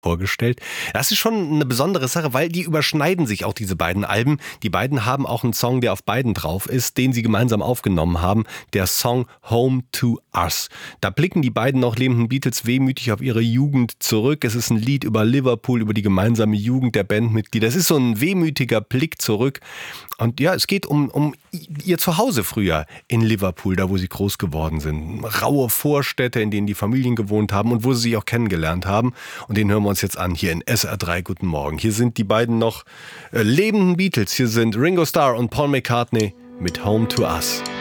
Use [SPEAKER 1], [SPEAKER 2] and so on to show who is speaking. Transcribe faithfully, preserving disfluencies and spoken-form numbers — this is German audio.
[SPEAKER 1] vorgestellt. Das ist schon eine besondere Sache, weil die überschneiden sich auch, diese beiden Alben. Die beiden haben auch einen Song, der auf beiden drauf ist, den sie gemeinsam aufgenommen haben, der Song Home to Us. Da blicken die beiden noch lebenden Beatles wehmütig auf ihre Jugend zurück. Es ist ein Lied über Liverpool, über die gemeinsame Jugend der Bandmitglieder. Es ist so ein wehmütiger Blick zurück. Und ja, es geht um, um ihr Zuhause früher in Liverpool, da wo sie groß geworden sind. Raue Vorstädte, in denen die Familien gewohnt haben und wo sie sich auch kennengelernt haben. Und den hören wir uns jetzt an, hier in S R drei. Guten Morgen. Hier sind die beiden noch äh, lebenden Beatles. Hier sind Ringo Starr und Paul McCartney mit Home to Us.